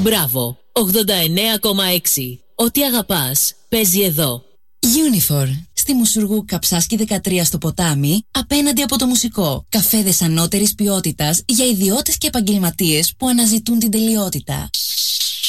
Μπράβο, 89,6. Ό,τι αγαπάς, παίζει εδώ. Unifor. Στη Μουσουργού Καψάσκη 13 στο Ποτάμι, απέναντι από το Μουσικό. Καφέδες ανώτερης ποιότητας για ιδιώτες και επαγγελματίες που αναζητούν την τελειότητα.